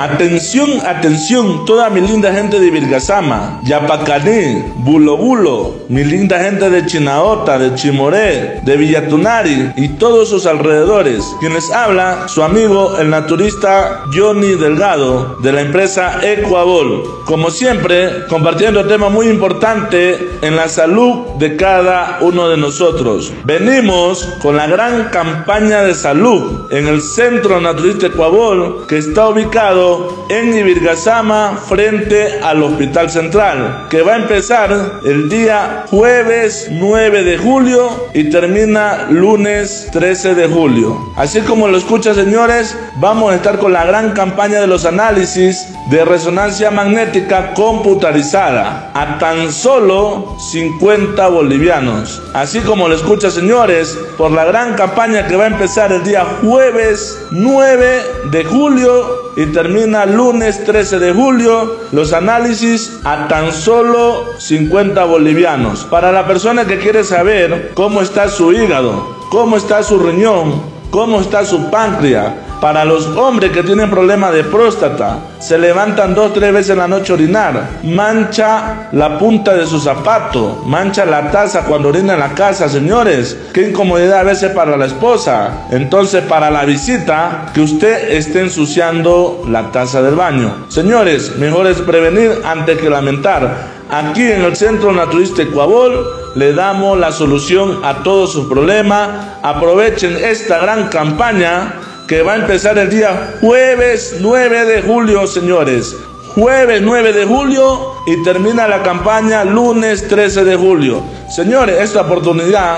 Atención, atención, toda mi linda gente de Virgasama, Yapacaní, Bulo Bulo, mi linda gente de Chinaota, de Chimoré, de Villatunari y todos sus alrededores. Quien les habla, su amigo el naturista Johnny Delgado, de la empresa Ecuabol. Como siempre, compartiendo temas muy importantes en la salud de cada uno de nosotros. Venimos con la gran campaña de salud en el Centro Naturista Ecuabol, que está ubicado en Ibirgasama, frente al Hospital Central, que va a empezar el día jueves 9 de julio y termina lunes 13 de julio. Así como lo escuchan, señores, vamos a estar con la gran campaña de los análisis de resonancia magnética computarizada a tan solo 50 bolivianos. Así como lo escuchan, señores, por la gran campaña que va a empezar el día jueves 9 de julio y termina lunes 13 de julio, los análisis a tan solo 50 bolivianos. Para la persona que quiere saber cómo está su hígado, cómo está su riñón, cómo está su páncreas. Para los hombres que tienen problemas de próstata, se levantan 2 o 3 veces en la noche a orinar, mancha la punta de su zapato, mancha la taza cuando orina en la casa, señores. Qué incomodidad a veces para la esposa. Entonces, para la visita, que usted esté ensuciando la taza del baño. Señores, mejor es prevenir antes que lamentar. Aquí en el Centro Naturista Ecuabol le damos la solución a todos sus problemas. Aprovechen esta gran campaña que va a empezar el día jueves 9 de julio, señores. Jueves 9 de julio y termina la campaña lunes 13 de julio. Señores, esta oportunidad